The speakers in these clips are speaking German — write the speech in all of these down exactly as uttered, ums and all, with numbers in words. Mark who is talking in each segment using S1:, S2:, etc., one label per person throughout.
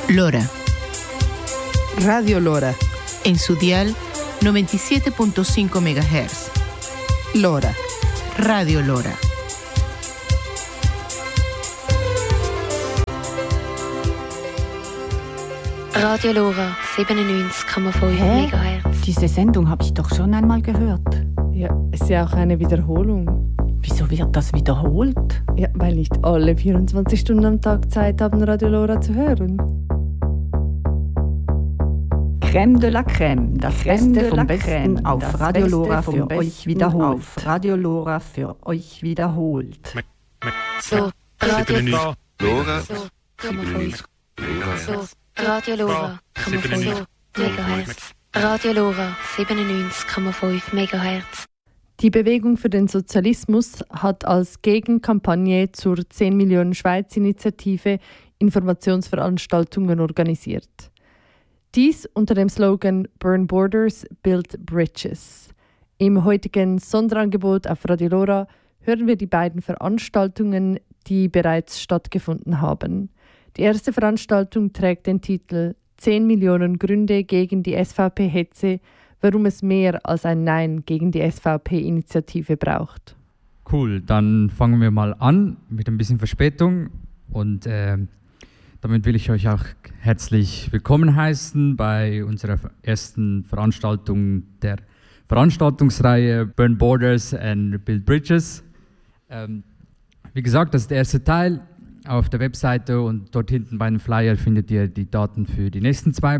S1: Lora.
S2: Radio Lora.
S1: En su dial noventa y siete punto cinco megahertz.
S2: Lora.
S1: Radio Lora.
S3: Radio Lora, siebenundneunzig Komma fünf Megahertz.
S4: Diese Sendung habe ich doch schon einmal gehört.
S2: Ja, ist ja auch eine Wiederholung.
S4: Wieso wird das wiederholt?
S2: Ja, weil nicht alle vierundzwanzig Stunden am Tag Zeit haben, Radio Lora zu hören.
S4: Crème de la Crème, das
S2: Crème
S4: Beste
S2: de
S4: vom
S2: la
S4: Besten
S2: Crème,
S4: auf
S2: das
S4: Radio
S2: Beste
S4: Lora
S2: vom
S4: für
S2: Besten
S4: euch wiederholt.
S2: auf
S4: Radio Lora für euch wiederholt.
S3: So, Radio
S5: Lora.
S3: So, Komma fünf. So, Radio Lora, Komma fünf Megahertz. Radio Lora, siebenundneunzig Komma fünf Megahertz.
S2: Die Bewegung für den Sozialismus hat als Gegenkampagne zur zehn Millionen Schweiz-Initiative Informationsveranstaltungen organisiert. Dies unter dem Slogan Burn Borders, Build Bridges. Im heutigen Sonderangebot auf Radio Lora hören wir die beiden Veranstaltungen, die bereits stattgefunden haben. Die erste Veranstaltung trägt den Titel zehn Millionen Gründe gegen die S V P-Hetze, warum es mehr als ein Nein gegen die S V P-Initiative braucht.
S6: Cool, dann fangen wir mal an mit ein bisschen Verspätung und äh, damit will ich euch auch herzlich willkommen heißen bei unserer ersten Veranstaltung der Veranstaltungsreihe Burn Borders and Build Bridges. Ähm, wie gesagt, das ist der erste Teil. Auf der Webseite und dort hinten bei dem Flyer findet ihr die Daten für die nächsten zwei.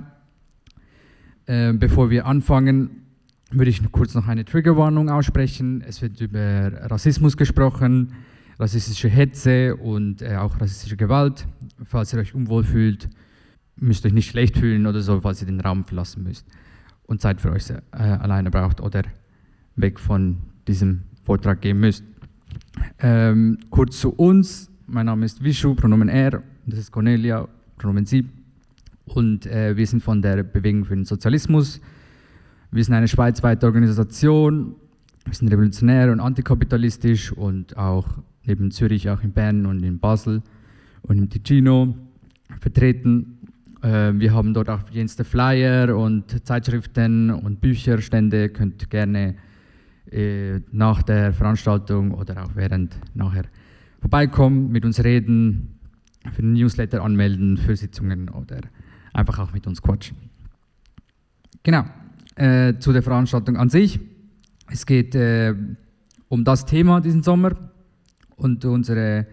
S6: Äh, bevor wir anfangen, würde ich kurz noch eine Triggerwarnung aussprechen. Es wird über Rassismus gesprochen, rassistische Hetze und äh, auch rassistische Gewalt. Falls ihr euch unwohl fühlt, müsst ihr euch nicht schlecht fühlen oder so, falls ihr den Raum verlassen müsst und Zeit für euch äh, alleine braucht oder weg von diesem Vortrag gehen müsst. Ähm, kurz zu uns. Mein Name ist Vishu, Pronomen er, das ist Cornelia, Pronomen sie. Und äh, wir sind von der Bewegung für den Sozialismus. Wir sind eine schweizweite Organisation. Wir sind revolutionär und antikapitalistisch und auch neben Zürich, auch in Bern und in Basel und im Ticino vertreten. Äh, wir haben dort auch jenste Flyer und Zeitschriften und Bücherstände. Könnt gerne äh, nach der Veranstaltung oder auch während nachher vorbeikommen, mit uns reden, für den Newsletter anmelden, für Sitzungen oder einfach auch mit uns quatschen. Genau, äh, zu der Veranstaltung an sich. Es geht äh, um das Thema diesen Sommer und unsere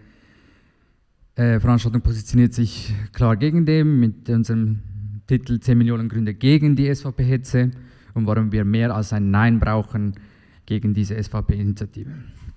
S6: äh, Veranstaltung positioniert sich klar gegen dem mit unserem Titel zehn Millionen Gründe gegen die S V P-Hetze und warum wir mehr als ein Nein brauchen gegen diese S V P-Initiative.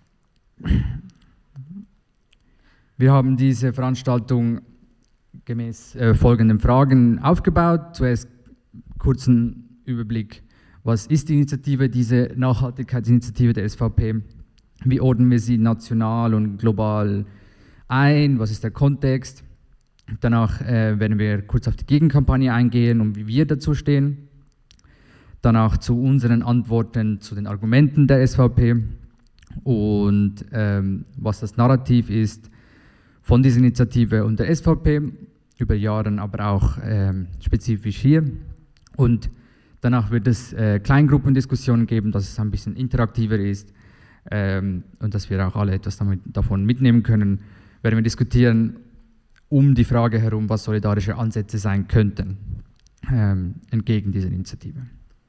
S6: Wir haben diese Veranstaltung gemäß äh, folgenden Fragen aufgebaut. Zuerst kurzen Überblick, was ist die Initiative, diese Nachhaltigkeitsinitiative der S V P? Wie ordnen wir sie national und global ein? Was ist der Kontext? Danach äh, werden wir kurz auf die Gegenkampagne eingehen und wie wir dazu stehen. Danach zu unseren Antworten zu den Argumenten der S V P und ähm, was das Narrativ ist von dieser Initiative und der S V P, über Jahre, aber auch ähm, spezifisch hier. Und danach wird es äh, Kleingruppendiskussionen geben, dass es ein bisschen interaktiver ist ähm, und dass wir auch alle etwas damit, davon mitnehmen können. Werden wir diskutieren um die Frage herum, was solidarische Ansätze sein könnten ähm, entgegen dieser Initiative.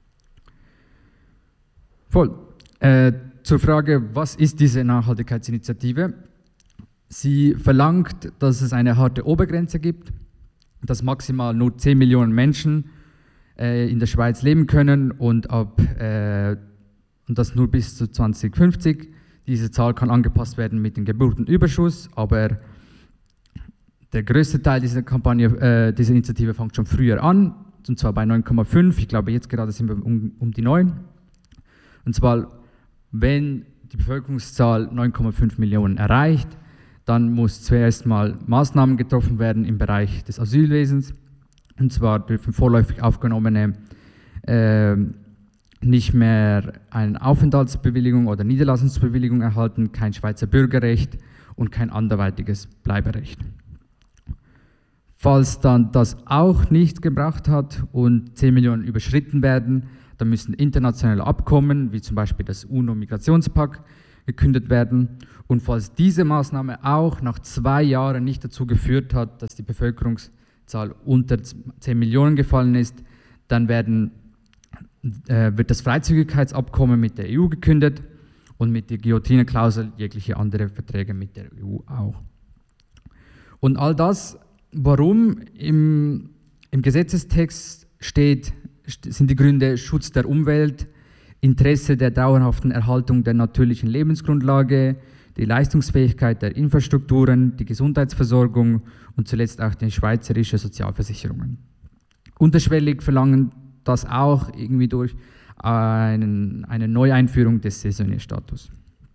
S6: Voll. Äh, zur Frage, was ist diese Nachhaltigkeitsinitiative? Sie verlangt, dass es eine harte Obergrenze gibt, dass maximal nur zehn Millionen Menschen äh, in der Schweiz leben können und, ab, äh, und das nur bis zu zwanzig fünfzig. Diese Zahl kann angepasst werden mit dem Geburtenüberschuss, aber der größte Teil dieser Kampagne, äh, dieser Initiative fängt schon früher an, und zwar bei neun Komma fünf. Ich glaube, jetzt gerade sind wir um, um die neun. Und zwar, wenn die Bevölkerungszahl neun Komma fünf Millionen erreicht, dann muss zuerst mal Maßnahmen getroffen werden im Bereich des Asylwesens. Und zwar dürfen vorläufig Aufgenommene äh, nicht mehr eine Aufenthaltsbewilligung oder Niederlassungsbewilligung erhalten, kein Schweizer Bürgerrecht und kein anderweitiges Bleiberecht. Falls dann das auch nicht gebracht hat und zehn Millionen überschritten werden, dann müssen internationale Abkommen, wie zum Beispiel das UNO-Migrationspakt, gekündigt werden. Und falls diese Maßnahme auch nach zwei Jahren nicht dazu geführt hat, dass die Bevölkerungszahl unter zehn Millionen gefallen ist, dann werden, äh, wird das Freizügigkeitsabkommen mit der E U gekündigt und mit der Guillotine-Klausel jegliche andere Verträge mit der E U auch. Und all das, warum im, im Gesetzestext steht, sind die Gründe Schutz der Umwelt, Interesse der dauerhaften Erhaltung der natürlichen Lebensgrundlage, die Leistungsfähigkeit der Infrastrukturen, die Gesundheitsversorgung und zuletzt auch die schweizerische Sozialversicherungen. Unterschwellig verlangen das auch irgendwie durch einen, eine Neueinführung des Saisonierstatus.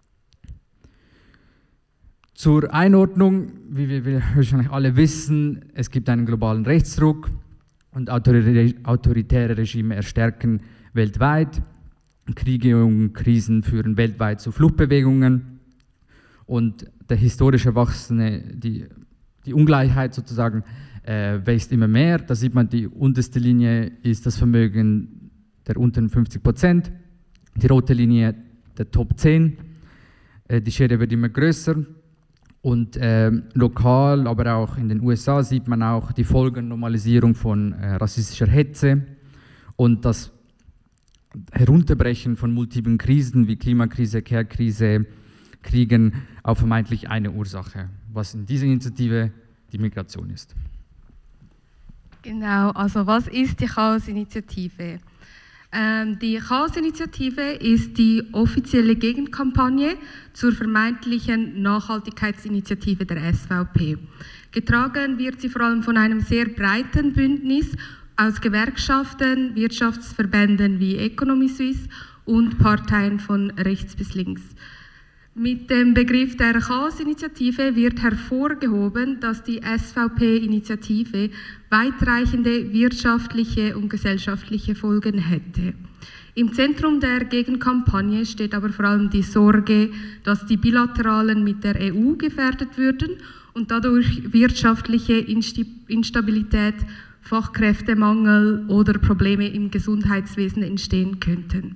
S6: Zur Einordnung, wie wir wahrscheinlich alle wissen, es gibt einen globalen Rechtsdruck und autoritäre Regime erstärken weltweit. Kriege und Krisen führen weltweit zu Fluchtbewegungen und der historisch erwachsene, die, die Ungleichheit sozusagen äh, wächst immer mehr. Da sieht man, die unterste Linie ist das Vermögen der unteren fünfzig Prozent, die rote Linie der Top zehn, äh, die Schere wird immer größer und äh, lokal, aber auch in den U S A sieht man auch die Folgennormalisierung von äh, rassistischer Hetze und das Herunterbrechen von multiplen Krisen wie Klimakrise, Care-Krise, Kriegen auf vermeintlich eine Ursache, was in dieser Initiative die Migration ist.
S5: Genau, also was ist die Chaos-Initiative? Ähm, die Chaos-Initiative ist die offizielle Gegenkampagne zur vermeintlichen Nachhaltigkeitsinitiative der S V P. Getragen wird sie vor allem von einem sehr breiten Bündnis aus Gewerkschaften, Wirtschaftsverbänden wie Economy Suisse und Parteien von rechts bis links. Mit dem Begriff der Chaos-Initiative wird hervorgehoben, dass die S V P-Initiative weitreichende wirtschaftliche und gesellschaftliche Folgen hätte. Im Zentrum der Gegenkampagne steht aber vor allem die Sorge, dass die Bilateralen mit der E U gefährdet würden und dadurch wirtschaftliche Instabilität, Fachkräftemangel oder Probleme im Gesundheitswesen entstehen könnten.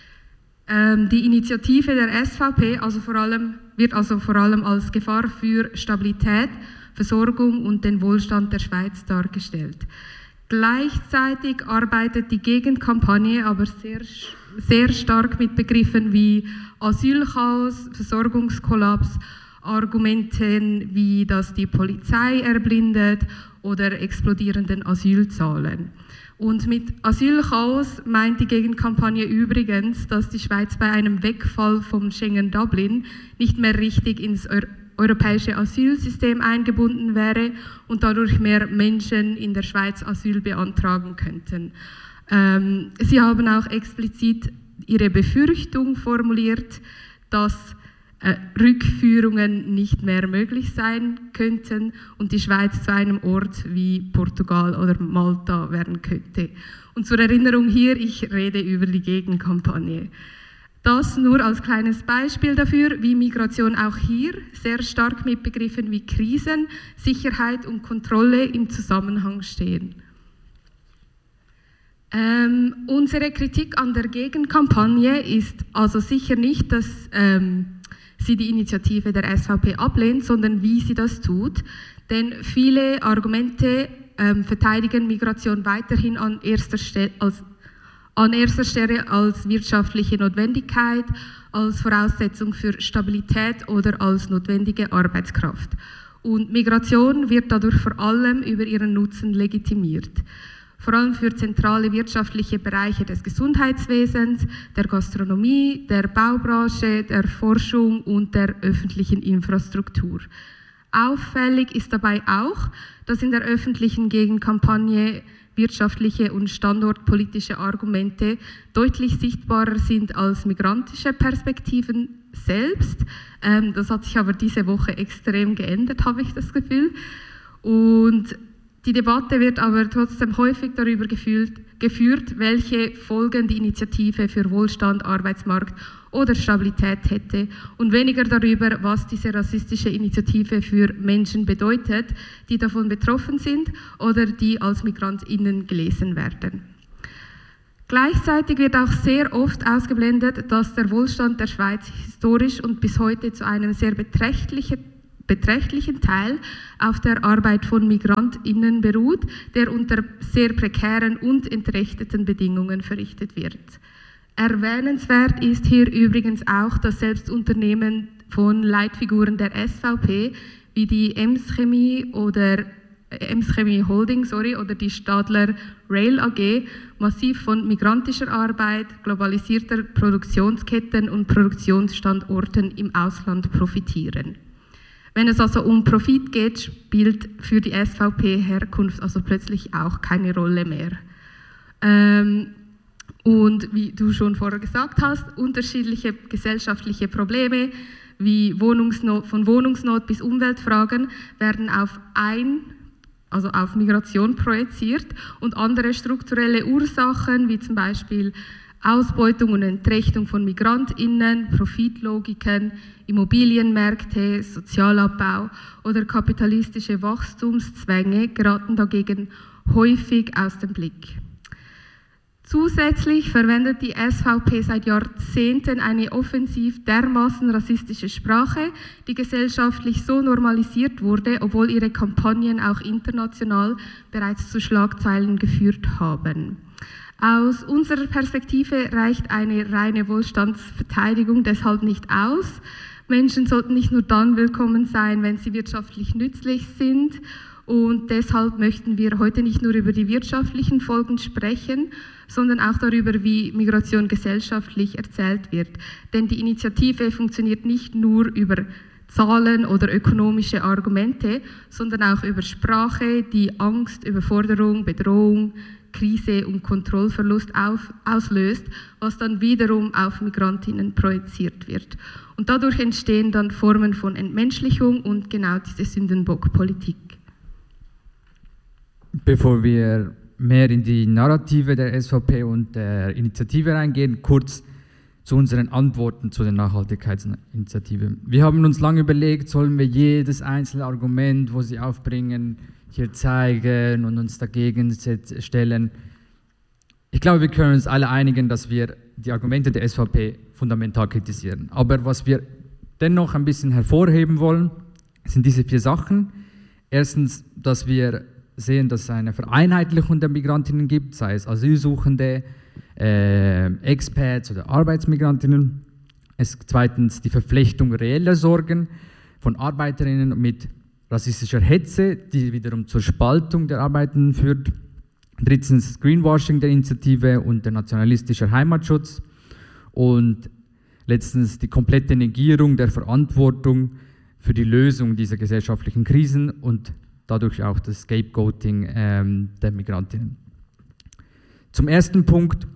S5: Ähm, die Initiative der S V P also vor allem, wird also vor allem als Gefahr für Stabilität, Versorgung und den Wohlstand der Schweiz dargestellt. Gleichzeitig arbeitet die Gegenkampagne aber sehr, sehr stark mit Begriffen wie Asylchaos, Versorgungskollaps, Argumenten wie, dass die Polizei erblindet oder explodierenden Asylzahlen. Und mit Asylchaos meint die Gegenkampagne übrigens, dass die Schweiz bei einem Wegfall vom Schengen-Dublin nicht mehr richtig ins Eu- europäische Asylsystem eingebunden wäre und dadurch mehr Menschen in der Schweiz Asyl beantragen könnten. Ähm, sie haben auch explizit ihre Befürchtung formuliert, dass Äh, Rückführungen nicht mehr möglich sein könnten und die Schweiz zu einem Ort wie Portugal oder Malta werden könnte. Und zur Erinnerung hier, ich rede über die Gegenkampagne. Das nur als kleines Beispiel dafür, wie Migration auch hier sehr stark mit Begriffen wie Krisen, Sicherheit und Kontrolle im Zusammenhang stehen. Ähm, unsere Kritik an der Gegenkampagne ist also sicher nicht, dass ähm, sie die Initiative der S V P ablehnt, sondern wie sie das tut. Denn viele Argumente ähm, verteidigen Migration weiterhin an erster, Stelle als, an erster Stelle als wirtschaftliche Notwendigkeit, als Voraussetzung für Stabilität oder als notwendige Arbeitskraft. Und Migration wird dadurch vor allem über ihren Nutzen legitimiert. Vor allem für zentrale wirtschaftliche Bereiche des Gesundheitswesens, der Gastronomie, der Baubranche, der Forschung und der öffentlichen Infrastruktur. Auffällig ist dabei auch, dass in der öffentlichen Gegenkampagne wirtschaftliche und standortpolitische Argumente deutlich sichtbarer sind als migrantische Perspektiven selbst. Ähm, das hat sich aber diese Woche extrem geändert, habe ich das Gefühl. Und Die Debatte wird aber trotzdem häufig darüber gefühlt, geführt, welche Folgen die Initiative für Wohlstand, Arbeitsmarkt oder Stabilität hätte und weniger darüber, was diese rassistische Initiative für Menschen bedeutet, die davon betroffen sind oder die als MigrantInnen gelesen werden. Gleichzeitig wird auch sehr oft ausgeblendet, dass der Wohlstand der Schweiz historisch und bis heute zu einem sehr beträchtlichen, beträchtlichen Teil auf der Arbeit von MigrantInnen beruht, der unter sehr prekären und entrechteten Bedingungen verrichtet wird. Erwähnenswert ist hier übrigens auch, dass selbst Unternehmen von Leitfiguren der S V P, wie die Ems Chemie oder Ems Chemie Holding sorry, oder die Stadler Rail A G massiv von migrantischer Arbeit, globalisierter Produktionsketten und Produktionsstandorten im Ausland profitieren. Wenn es also um Profit geht, spielt für die S V P Herkunft also plötzlich auch keine Rolle mehr. Ähm, und wie du schon vorher gesagt hast, unterschiedliche gesellschaftliche Probleme wie Wohnungsnot, von Wohnungsnot bis Umweltfragen werden auf ein also auf Migration projiziert und andere strukturelle Ursachen, wie zum Beispiel Ausbeutung und Entrechtung von MigrantInnen, Profitlogiken, Immobilienmärkte, Sozialabbau oder kapitalistische Wachstumszwänge geraten dagegen häufig aus dem Blick. Zusätzlich verwendet die S V P seit Jahrzehnten eine offensiv dermaßen rassistische Sprache, die gesellschaftlich so normalisiert wurde, obwohl ihre Kampagnen auch international bereits zu Schlagzeilen geführt haben. Aus unserer Perspektive reicht eine reine Wohlstandsverteidigung deshalb nicht aus. Menschen sollten nicht nur dann willkommen sein, wenn sie wirtschaftlich nützlich sind. Und deshalb möchten wir heute nicht nur über die wirtschaftlichen Folgen sprechen, sondern auch darüber, wie Migration gesellschaftlich erzählt wird. Denn die Initiative funktioniert nicht nur über Zahlen oder ökonomische Argumente, sondern auch über Sprache, die Angst, Überforderung, Bedrohung, Krise und Kontrollverlust auf, auslöst, was dann wiederum auf Migrantinnen projiziert wird. Und dadurch entstehen dann Formen von Entmenschlichung und genau diese Sündenbockpolitik. Bevor
S6: wir mehr in die Narrative der S V P und der Initiative reingehen, kurz zu unseren Antworten zu der Nachhaltigkeitsinitiative. Wir haben uns lange überlegt, sollen wir jedes einzelne Argument, wo sie aufbringen, hier zeigen und uns dagegen stellen. Ich glaube, wir können uns alle einigen, dass wir die Argumente der S V P fundamental kritisieren. Aber was wir dennoch ein bisschen hervorheben wollen, sind diese vier Sachen. Erstens, dass wir sehen, dass es eine Vereinheitlichung der Migrantinnen gibt, sei es Asylsuchende, äh, Expats oder Arbeitsmigrantinnen. Es, zweitens die Verflechtung reeller Sorgen von Arbeiterinnen mit rassistischer Hetze, die wiederum zur Spaltung der Arbeitenden führt. Drittens Greenwashing der Initiative und der nationalistische Heimatschutz. Und letztens die komplette Negierung der Verantwortung für die Lösung dieser gesellschaftlichen Krisen und dadurch auch das Scapegoating ähm, der Migrantinnen. Zum ersten Punkt,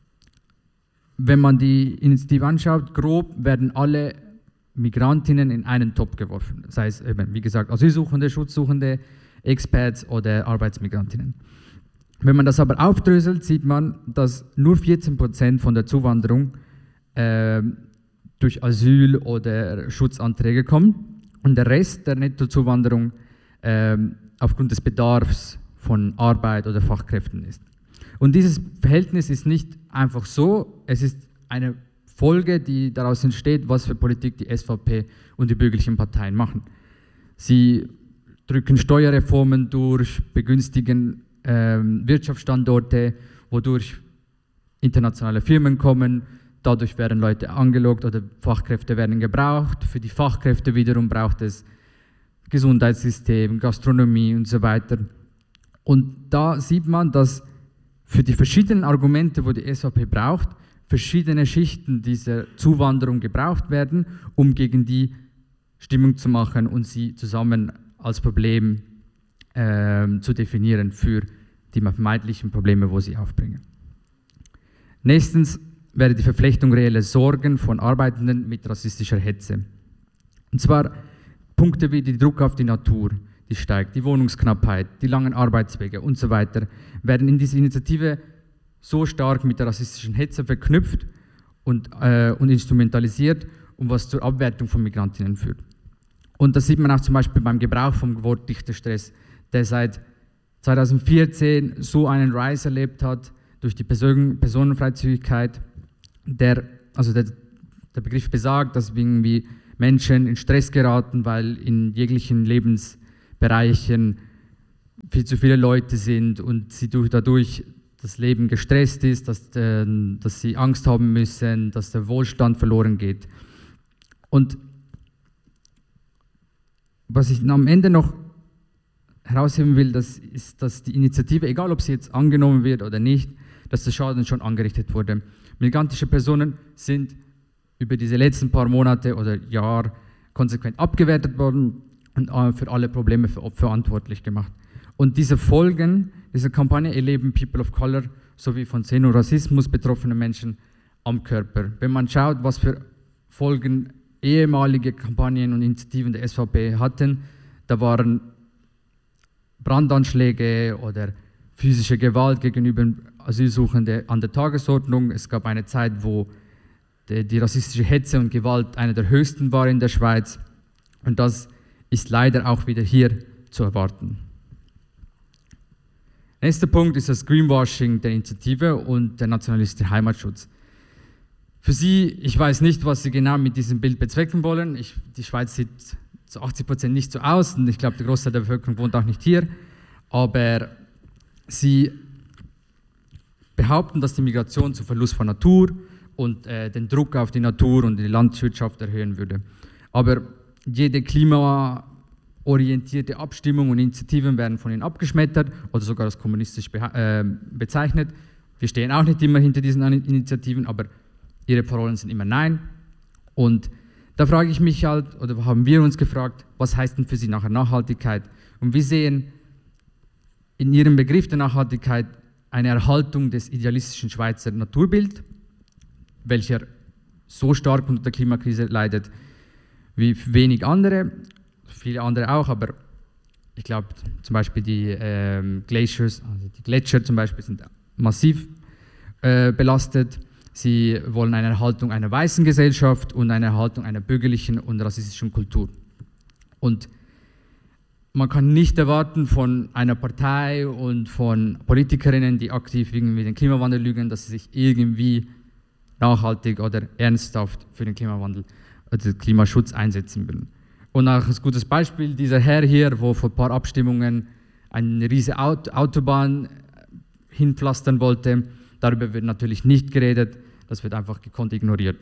S6: wenn man die Initiative anschaut, grob werden alle Migrantinnen in einen Topf geworfen. Sei es eben, wie gesagt, Asylsuchende, Schutzsuchende, Expats oder Arbeitsmigrantinnen. Wenn man das aber aufdröselt, sieht man, dass nur vierzehn Prozent von der Zuwanderung äh, durch Asyl oder Schutzanträge kommen und der Rest der Nettozuwanderung Ähm, aufgrund des Bedarfs von Arbeit oder Fachkräften ist. Und dieses Verhältnis ist nicht einfach so, es ist eine Folge, die daraus entsteht, was für Politik die S V P und die bürgerlichen Parteien machen. Sie drücken Steuerreformen durch, begünstigen ähm, Wirtschaftsstandorte, wodurch internationale Firmen kommen, dadurch werden Leute angelockt oder Fachkräfte werden gebraucht, für die Fachkräfte wiederum braucht es Gesundheitssystem, Gastronomie und so weiter. Und da sieht man, dass für die verschiedenen Argumente, wo die S V P braucht, verschiedene Schichten dieser Zuwanderung gebraucht werden, um gegen die Stimmung zu machen und sie zusammen als Problem äh, zu definieren für die vermeintlichen Probleme, wo sie aufbringen. Nächstens wäre die Verflechtung reeller Sorgen von Arbeitenden mit rassistischer Hetze. Und zwar Punkte wie der Druck auf die Natur, die steigt, die Wohnungsknappheit, die langen Arbeitswege und so weiter, werden in dieser Initiative so stark mit der rassistischen Hetze verknüpft und, äh, und instrumentalisiert, und was zur Abwertung von Migrantinnen führt. Und das sieht man auch zum Beispiel beim Gebrauch vom Wort Dichterstress, der seit zweitausendvierzehn so einen Rise erlebt hat durch die Person Personenfreizügigkeit, der, also der, der Begriff besagt, dass irgendwie Menschen in Stress geraten, weil in jeglichen Lebensbereichen viel zu viele Leute sind und sie durch, dadurch das Leben gestresst ist, dass, äh, dass sie Angst haben müssen, dass der Wohlstand verloren geht. Und was ich am Ende noch herausheben will, das ist, dass die Initiative, egal ob sie jetzt angenommen wird oder nicht, dass der Schaden schon angerichtet wurde. Migrantische Personen sind über diese letzten paar Monate oder Jahre konsequent abgewertet worden und für alle Probleme verantwortlich gemacht. Und diese Folgen dieser Kampagne erleben People of Color sowie von Xenorassismus betroffene Menschen am Körper. Wenn man schaut, was für Folgen ehemalige Kampagnen und Initiativen der S V P hatten, da waren Brandanschläge oder physische Gewalt gegenüber Asylsuchenden an der Tagesordnung. Es gab eine Zeit, wo die, die rassistische Hetze und Gewalt eine der höchsten war in der Schweiz. Und das ist leider auch wieder hier zu erwarten. Nächster Punkt ist das Greenwashing der Initiative und der nationalistische Heimatschutz. Für Sie, ich weiß nicht, was Sie genau mit diesem Bild bezwecken wollen. Ich, die Schweiz sieht zu achtzig Prozent nicht so aus und ich glaube, der Großteil der Bevölkerung wohnt auch nicht hier. Aber Sie behaupten, dass die Migration zu Verlust von Natur und äh, den Druck auf die Natur und die Landwirtschaft erhöhen würde. Aber jede klimaorientierte Abstimmung und Initiativen werden von Ihnen abgeschmettert oder sogar als kommunistisch be äh, bezeichnet. Wir stehen auch nicht immer hinter diesen Initiativen, aber Ihre Parolen sind immer Nein. Und da frage ich mich halt, oder haben wir uns gefragt, was heißt denn für Sie nachher Nachhaltigkeit? Und wir sehen in Ihrem Begriff der Nachhaltigkeit eine Erhaltung des idealistischen Schweizer Naturbilds, welcher so stark unter der Klimakrise leidet wie wenig andere, viele andere auch, aber ich glaube zum Beispiel die ähm, Glaciers, also die Gletscher zum Beispiel sind massiv äh, belastet. Sie wollen eine Erhaltung einer weißen Gesellschaft und eine Erhaltung einer bürgerlichen und rassistischen Kultur. Und man kann nicht erwarten von einer Partei und von Politikerinnen, die aktiv irgendwie den Klimawandel lügen, dass sie sich irgendwie nachhaltig oder ernsthaft für den Klimawandel oder den Klimaschutz einsetzen würden. Und auch ein gutes Beispiel, dieser Herr hier, wo vor ein paar Abstimmungen eine riesige Autobahn hinpflastern wollte, darüber wird natürlich nicht geredet, das wird einfach gekonnt ignoriert.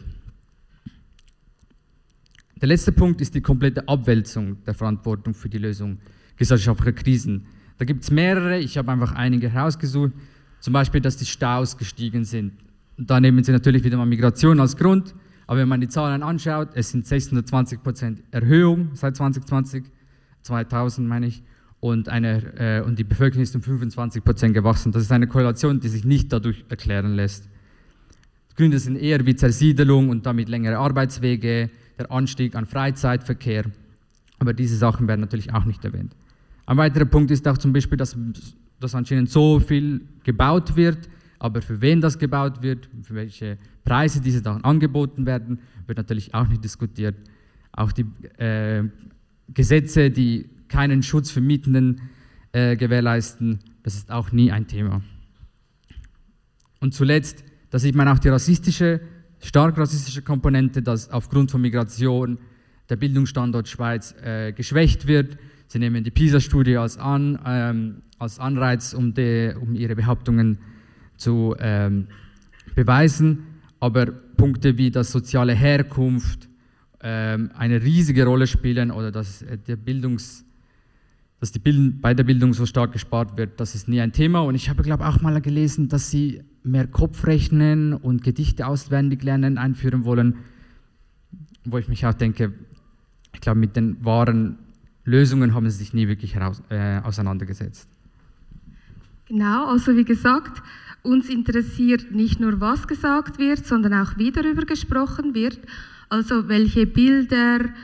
S6: Der letzte Punkt ist die komplette Abwälzung der Verantwortung für die Lösung gesellschaftlicher Krisen. Da gibt es mehrere, ich habe einfach einige herausgesucht, zum Beispiel, dass die Staus gestiegen sind. Und da nehmen Sie natürlich wieder mal Migration als Grund, aber wenn man die Zahlen anschaut, es sind sechshundertzwanzig Prozent Erhöhung seit zwanzig zwanzig, zweitausend meine ich, und, eine, äh, und die Bevölkerung ist um fünfundzwanzig Prozent gewachsen. Das ist eine Korrelation, die sich nicht dadurch erklären lässt. Die Gründe sind eher wie Zersiedelung und damit längere Arbeitswege, der Anstieg an Freizeitverkehr, aber diese Sachen werden natürlich auch nicht erwähnt. Ein weiterer Punkt ist auch zum Beispiel, dass, dass anscheinend so viel gebaut wird, aber für wen das gebaut wird, für welche Preise diese Sachen angeboten werden, wird natürlich auch nicht diskutiert. Auch die äh, Gesetze, die keinen Schutz für Mietenden äh, gewährleisten, das ist auch nie ein Thema. Und zuletzt, da sieht man auch die rassistische, stark rassistische Komponente, dass aufgrund von Migration der Bildungsstandort Schweiz äh, geschwächt wird. Sie nehmen die PISA-Studie als, an, ähm, als Anreiz, um, die, um ihre Behauptungen zu ähm, beweisen. Aber Punkte wie dass soziale Herkunft ähm, eine riesige Rolle spielen oder dass, äh, der Bildungs, dass die Bild, bei der Bildung so stark gespart wird, das ist nie ein Thema. Und ich habe, glaube ich, auch mal gelesen, dass sie mehr Kopfrechnen und Gedichte auswendig lernen einführen wollen, wo ich mich auch denke, ich glaube, mit den wahren Lösungen haben sie sich nie wirklich heraus, äh, auseinandergesetzt.
S5: Genau, also wie gesagt, uns interessiert nicht nur, was gesagt wird, sondern auch, wie darüber gesprochen wird, also welche Bilder,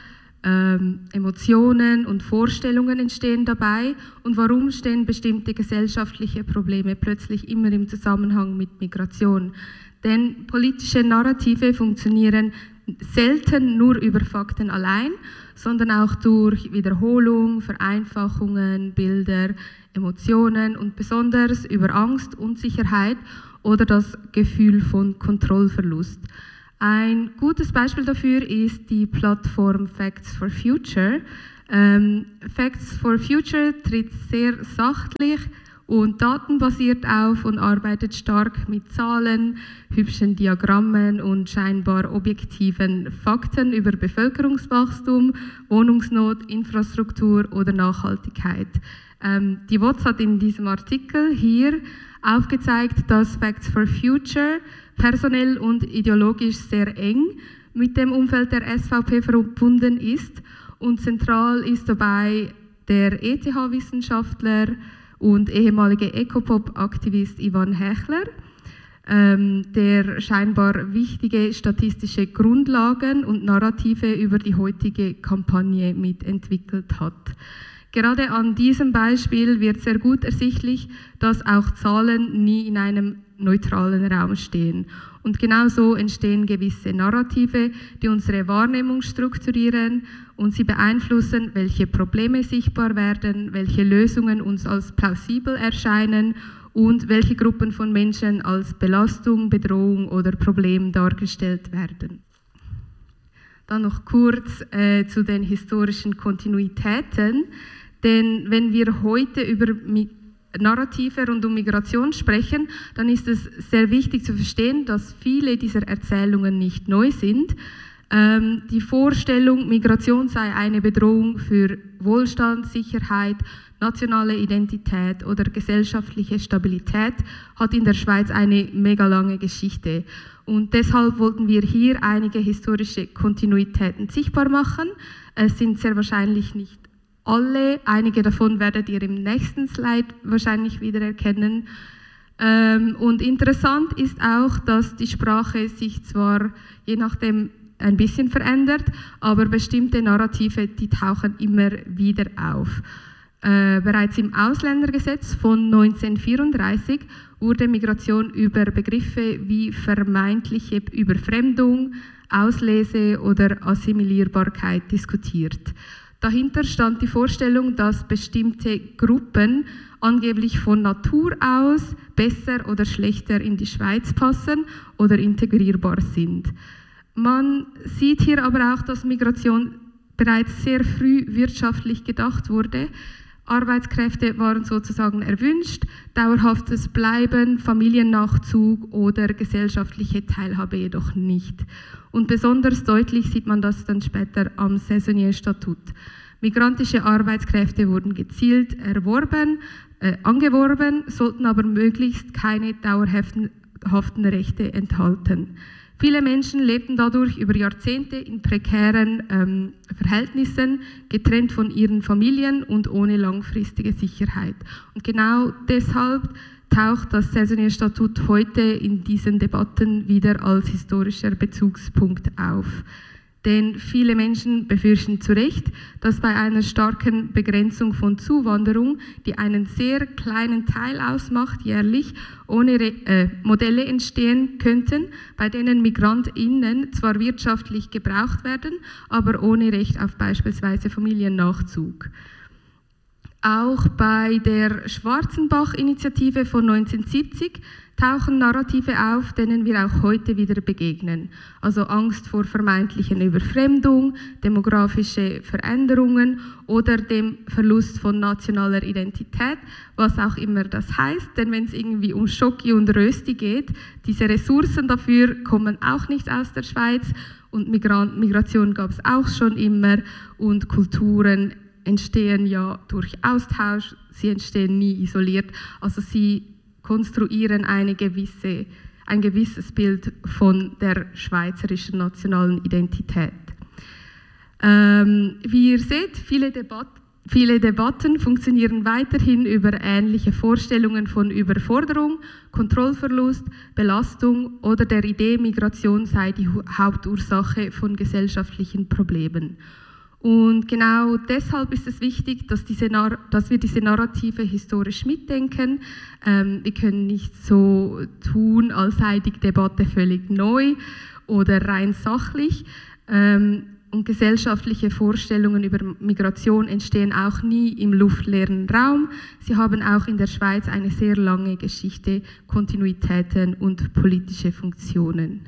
S5: Ähm, Emotionen und Vorstellungen entstehen dabei und warum stehen bestimmte gesellschaftliche Probleme plötzlich immer im Zusammenhang mit Migration? Denn politische Narrative funktionieren selten nur über Fakten allein, sondern auch durch Wiederholung, Vereinfachungen, Bilder, Emotionen und besonders über Angst, Unsicherheit oder das Gefühl von Kontrollverlust. Ein gutes Beispiel dafür ist die Plattform Facts for Future. Ähm, Facts for Future tritt sehr sachlich und datenbasiert auf und arbeitet stark mit Zahlen, hübschen Diagrammen und scheinbar objektiven Fakten über Bevölkerungswachstum, Wohnungsnot, Infrastruktur oder Nachhaltigkeit. Ähm, die W O Z hat in diesem Artikel hier aufgezeigt, dass Facts for Future personell und ideologisch sehr eng mit dem Umfeld der S V P verbunden ist und zentral ist dabei der E T H-Wissenschaftler und ehemalige Ecopop-Aktivist Ivan Hechler, ähm, der scheinbar wichtige statistische Grundlagen und Narrative über die heutige Kampagne mitentwickelt hat. Gerade an diesem Beispiel wird sehr gut ersichtlich, dass auch Zahlen nie in einem neutralen Raum stehen. Und genauso entstehen gewisse Narrative, die unsere Wahrnehmung strukturieren und sie beeinflussen, welche Probleme sichtbar werden, welche Lösungen uns als plausibel erscheinen und welche Gruppen von Menschen als Belastung, Bedrohung oder Problem dargestellt werden. Dann noch kurz äh, zu den historischen Kontinuitäten. Denn wenn wir heute über Narrative rund um Migration sprechen, dann ist es sehr wichtig zu verstehen, dass viele dieser Erzählungen nicht neu sind. Ähm, die Vorstellung, Migration sei eine Bedrohung für Wohlstand, Sicherheit, nationale Identität oder gesellschaftliche Stabilität, hat in der Schweiz eine mega lange Geschichte. Und deshalb wollten wir hier einige historische Kontinuitäten sichtbar machen. Es sind sehr wahrscheinlich nicht alle, einige davon werdet ihr im nächsten Slide wahrscheinlich wieder erkennen. Ähm, und interessant ist auch, dass die Sprache sich zwar je nachdem ein bisschen verändert, aber bestimmte Narrative, die tauchen immer wieder auf. Äh, bereits im Ausländergesetz von neunzehnhundertvierunddreißig wurde Migration über Begriffe wie vermeintliche Überfremdung, Auslese oder Assimilierbarkeit diskutiert. Dahinter stand die Vorstellung, dass bestimmte Gruppen angeblich von Natur aus besser oder schlechter in die Schweiz passen oder integrierbar sind. Man sieht hier aber auch, dass Migration bereits sehr früh wirtschaftlich gedacht wurde. Arbeitskräfte waren sozusagen erwünscht, dauerhaftes Bleiben, Familiennachzug oder gesellschaftliche Teilhabe jedoch nicht. Und besonders deutlich sieht man das dann später am Saisonierstatut. Migrantische Arbeitskräfte wurden gezielt erworben, äh, angeworben, sollten aber möglichst keine dauerhaften Rechte enthalten. Viele Menschen lebten dadurch über Jahrzehnte in prekären ähm, Verhältnissen, getrennt von ihren Familien und ohne langfristige Sicherheit. Und genau deshalb taucht das Saisonierstatut heute in diesen Debatten wieder als historischer Bezugspunkt auf. Denn viele Menschen befürchten zu Recht, dass bei einer starken Begrenzung von Zuwanderung, die einen sehr kleinen Teil ausmacht jährlich, ohne äh, Modelle entstehen könnten, bei denen MigrantInnen zwar wirtschaftlich gebraucht werden, aber ohne Recht auf beispielsweise Familiennachzug. Auch bei der Schwarzenbach-Initiative von neunzehnhundertsiebzig tauchen Narrative auf, denen wir auch heute wieder begegnen. Also Angst vor vermeintlichen Überfremdung, demografische Veränderungen oder dem Verlust von nationaler Identität, was auch immer das heißt. Denn wenn es irgendwie um Schoki und Rösti geht, diese Ressourcen dafür kommen auch nicht aus der Schweiz und Migration gab es auch schon immer und Kulturen entstehen ja durch Austausch, sie entstehen nie isoliert, also sie konstruieren eine gewisse, ein gewisses Bild von der schweizerischen nationalen Identität. Ähm, wie ihr seht, viele, Debat viele Debatten funktionieren weiterhin über ähnliche Vorstellungen von Überforderung, Kontrollverlust, Belastung oder der Idee, Migration sei die Hauptursache von gesellschaftlichen Problemen. Und genau deshalb ist es wichtig, dass, diese, dass wir diese Narrative historisch mitdenken. Ähm, wir können nicht so tun, als sei die Debatte völlig neu oder rein sachlich. Ähm, und gesellschaftliche Vorstellungen über Migration entstehen auch nie im luftleeren Raum. Sie haben auch in der Schweiz eine sehr lange Geschichte, Kontinuitäten und politische Funktionen.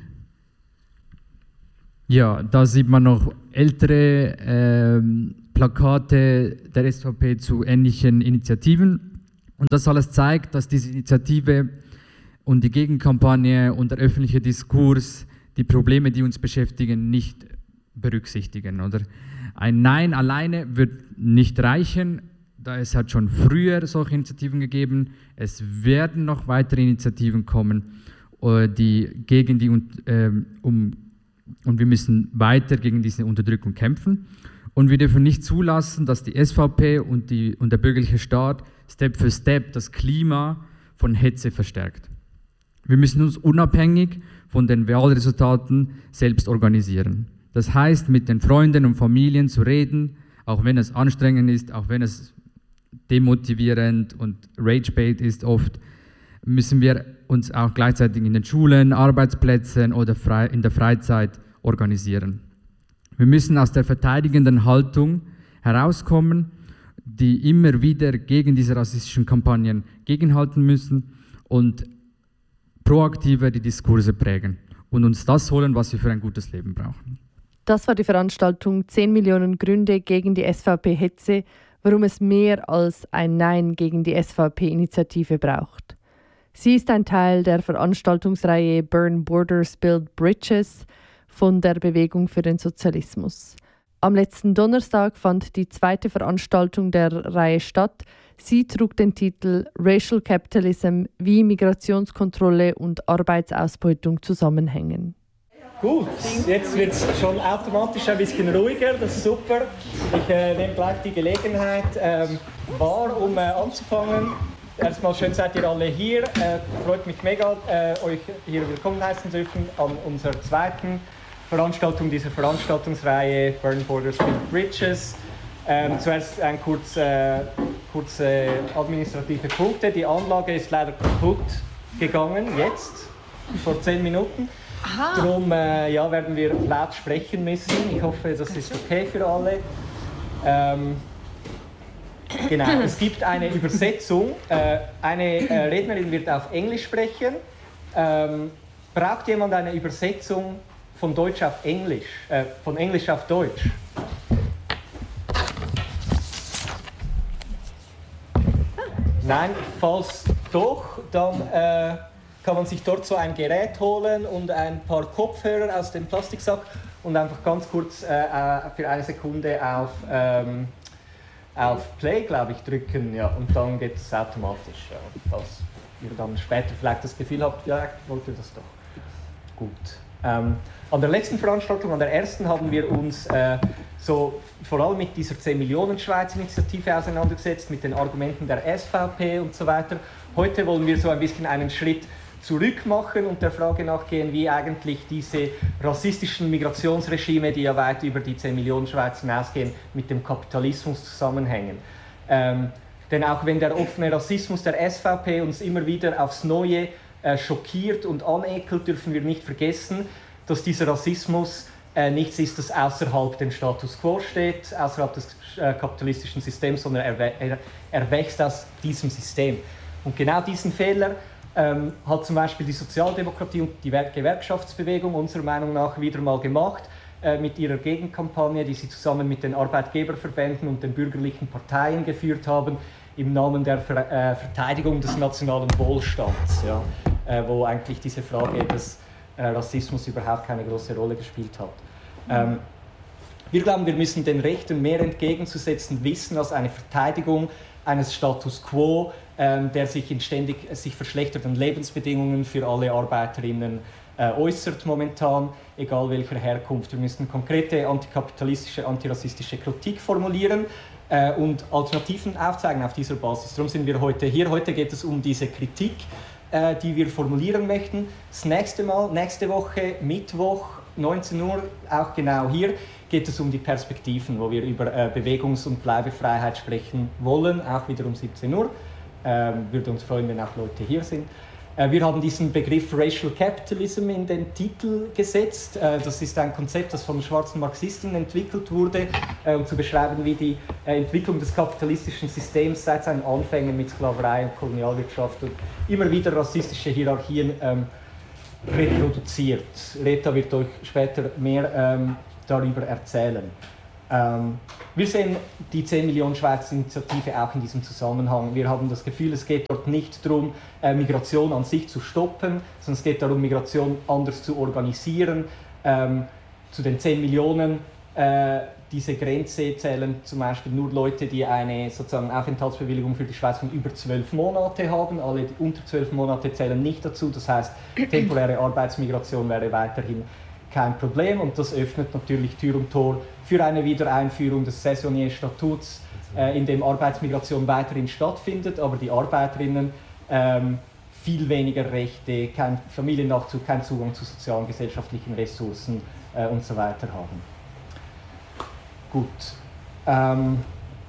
S6: Ja, da sieht man noch ältere ähm, Plakate der S V P zu ähnlichen Initiativen. Und das alles zeigt, dass diese Initiative und die Gegenkampagne und der öffentliche Diskurs die Probleme, die uns beschäftigen, nicht berücksichtigen. Oder? Ein Nein alleine wird nicht reichen, da es hat schon früher solche Initiativen gegeben. Es werden noch weitere Initiativen kommen, die gegen die äh, um Und wir müssen weiter gegen diese Unterdrückung kämpfen. Und wir dürfen nicht zulassen, dass die S V P und, die, und der bürgerliche Staat Step für Step das Klima von Hetze verstärkt. Wir müssen uns unabhängig von den Wahlresultaten selbst organisieren. Das heißt, mit den Freunden und Familien zu reden, auch wenn es anstrengend ist, auch wenn es demotivierend und Ragebait ist oft, müssen wir uns auch gleichzeitig in den Schulen, Arbeitsplätzen oder frei, in der Freizeit organisieren. Wir müssen aus der verteidigenden Haltung herauskommen, die immer wieder gegen diese rassistischen Kampagnen gegenhalten müssen und proaktiver die Diskurse prägen und uns das holen, was wir für ein gutes Leben brauchen.
S2: Das war die Veranstaltung zehn Millionen Gründe gegen die S V P-Hetze, warum es mehr als ein Nein gegen die S V P-Initiative braucht. Sie ist ein Teil der Veranstaltungsreihe Burn Borders, Build Bridges von der Bewegung für den Sozialismus. Am letzten Donnerstag fand die zweite Veranstaltung der Reihe statt. Sie trug den Titel Racial Capitalism, wie Migrationskontrolle und Arbeitsausbeutung zusammenhängen.
S7: Gut, jetzt wird es schon automatisch ein bisschen ruhiger, das ist super. Ich äh, nehme gleich die Gelegenheit ähm, wahr, um äh, anzufangen. Erstmal schön seid ihr alle hier. Äh, freut mich mega, äh, euch hier willkommen heißen dürfen an unserer zweiten Veranstaltung dieser Veranstaltungsreihe Burn Borders, Build Bridges. Ähm, zuerst ein kurz, äh, kurze administrative Punkte. Die Anlage ist leider kaputt gegangen, jetzt, vor zehn Minuten. Aha. Darum äh, ja, werden wir laut sprechen müssen. Ich hoffe, das ist okay für alle. Ähm, genau, es gibt eine Übersetzung. Äh, eine äh, Rednerin wird auf Englisch sprechen. Ähm, braucht jemand eine Übersetzung von Deutsch auf Englisch? Äh, von Englisch auf Deutsch? Nein, falls doch, dann äh, kann man sich dort so ein Gerät holen und ein paar Kopfhörer aus dem Plastiksack und einfach ganz kurz äh, für eine Sekunde auf, ähm, auf Play, glaube ich, drücken. Ja, und dann geht es automatisch. Ja, falls ihr dann später vielleicht das Gefühl habt, ja, ich wollte das doch. Gut. Ähm, an der letzten Veranstaltung, an der ersten, haben wir uns äh, so vor allem mit dieser zehn Millionen Schweiz Initiative auseinandergesetzt, mit den Argumenten der S V P und so weiter. Heute wollen wir so ein bisschen einen Schritt zurück machen und der Frage nachgehen, wie eigentlich diese rassistischen Migrationsregime, die ja weit über die zehn Millionen Schweiz hinausgehen, mit dem Kapitalismus zusammenhängen. Ähm, denn auch wenn der offene Rassismus der S V P uns immer wieder aufs Neue äh, schockiert und anekelt, dürfen wir nicht vergessen, dass dieser Rassismus äh, nichts ist, das außerhalb dem Status quo steht, außerhalb des äh, kapitalistischen Systems, sondern er, er, er wächst aus diesem System. Und genau diesen Fehler ähm, hat zum Beispiel die Sozialdemokratie und die Gewerkschaftsbewegung unserer Meinung nach wieder mal gemacht äh, mit ihrer Gegenkampagne, die sie zusammen mit den Arbeitgeberverbänden und den bürgerlichen Parteien geführt haben, im Namen der Ver äh, Verteidigung des nationalen Wohlstands, ja, äh, wo eigentlich diese Frage des äh, Rassismus überhaupt keine große Rolle gespielt hat. Ähm, wir glauben, wir müssen den Rechten mehr entgegenzusetzen wissen als eine Verteidigung eines Status quo, ähm, der sich in ständig sich verschlechterten Lebensbedingungen für alle Arbeiterinnen äh, äußert momentan, egal welcher Herkunft. Wir müssen konkrete antikapitalistische, antirassistische Kritik formulieren äh, und Alternativen aufzeigen auf dieser Basis. Darum sind wir heute hier. Heute geht es um diese Kritik, äh, die wir formulieren möchten. Das nächste Mal, nächste Woche, Mittwoch, neunzehn Uhr, auch genau hier, geht es um die Perspektiven, wo wir über äh, Bewegungs- und Bleibefreiheit sprechen wollen, auch wieder um siebzehn Uhr. Ähm, würde uns freuen, wenn auch Leute hier sind. Äh, wir haben diesen Begriff Racial Capitalism in den Titel gesetzt. Äh, das ist ein Konzept, das von schwarzen Marxisten entwickelt wurde, äh, um zu beschreiben, wie die äh, Entwicklung des kapitalistischen Systems seit seinen Anfängen mit Sklaverei und Kolonialwirtschaft und immer wieder rassistische Hierarchien ähm, reproduziert. Rita wird euch später mehr ähm, darüber erzählen. Ähm, wir sehen die zehn Millionen Schweizer Initiative auch in diesem Zusammenhang. Wir haben das Gefühl, es geht dort nicht darum, äh, Migration an sich zu stoppen, sondern es geht darum, Migration anders zu organisieren. Ähm, zu den zehn Millionen, äh, diese Grenze zählen zum Beispiel nur Leute, die eine sozusagen Aufenthaltsbewilligung für die Schweiz von über zwölf Monate haben. Alle unter zwölf Monate zählen nicht dazu. Das heißt, temporäre Arbeitsmigration wäre weiterhin kein Problem, und das öffnet natürlich Tür und Tor für eine Wiedereinführung des Saisonnier-Statuts, äh, in dem Arbeitsmigration weiterhin stattfindet, aber die Arbeiterinnen ähm, viel weniger Rechte, kein Familiennachzug, kein Zugang zu sozialen, gesellschaftlichen Ressourcen äh, und so weiter haben. Gut. Ähm,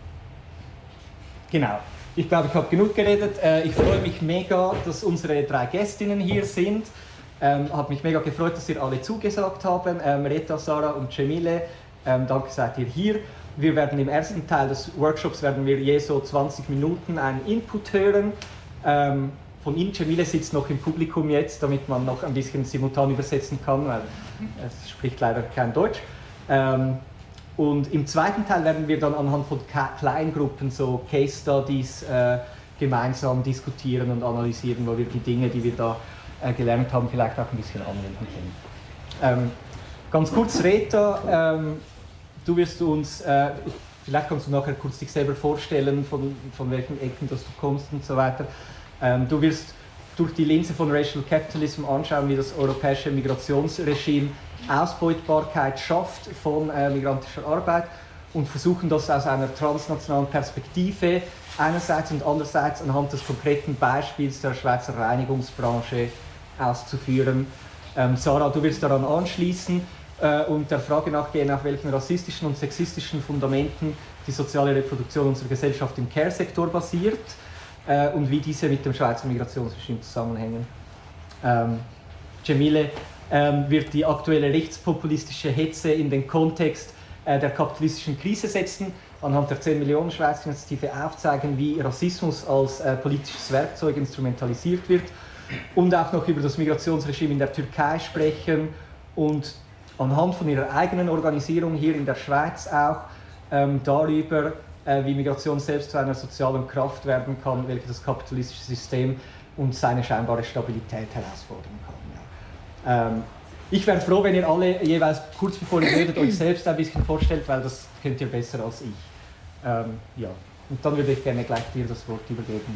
S7: genau. Ich glaube, ich habe genug geredet. Äh, ich freue mich mega, dass unsere drei Gästinnen hier sind. Ähm, hat mich mega gefreut, dass ihr alle zugesagt haben. Ähm, Rita, Sarah und Cemile, ähm, danke, seid ihr hier. Wir werden im ersten Teil des Workshops werden wir je so zwanzig Minuten einen Input hören. Ähm, von Ihnen, Cemile sitzt noch im Publikum jetzt, damit man noch ein bisschen simultan übersetzen kann, weil es spricht leider kein Deutsch. Ähm, und im zweiten Teil werden wir dann anhand von Kleingruppen so Case Studies äh, gemeinsam diskutieren und analysieren, wo wir die Dinge, die wir da gelernt haben, vielleicht auch ein bisschen anwenden können. Ähm, ganz kurz, Rita, ähm, du wirst uns, äh, vielleicht kannst du nachher kurz dich selber vorstellen, von, von welchen Ecken dass du kommst und so weiter. Ähm, du wirst durch die Linse von Racial Capitalism anschauen, wie das europäische Migrationsregime Ausbeutbarkeit schafft von äh, migrantischer Arbeit, und versuchen das aus einer transnationalen Perspektive einerseits und andererseits anhand des konkreten Beispiels der Schweizer Reinigungsbranche auszuführen. Ähm, Sarah, du wirst daran anschließen äh, und der Frage nachgehen, auf welchen rassistischen und sexistischen Fundamenten die soziale Reproduktion unserer Gesellschaft im Care-Sektor basiert äh, und wie diese mit dem Schweizer Migrationsregime zusammenhängen. Ähm, Cemile ähm, wird die aktuelle rechtspopulistische Hetze in den Kontext äh, der kapitalistischen Krise setzen, anhand der zehn Millionen Schweizer Initiative aufzeigen, wie Rassismus als äh, politisches Werkzeug instrumentalisiert wird, und auch noch über das Migrationsregime in der Türkei sprechen und anhand von ihrer eigenen Organisierung hier in der Schweiz auch ähm, darüber, äh, wie Migration selbst zu einer sozialen Kraft werden kann, welche das kapitalistische System und seine scheinbare Stabilität herausfordern kann. Ja. Ähm, ich wäre froh, wenn ihr alle jeweils kurz bevor ihr redet euch selbst ein bisschen vorstellt, weil das könnt ihr besser als ich. Ähm, ja. Und dann würde ich gerne gleich dir das Wort übergeben.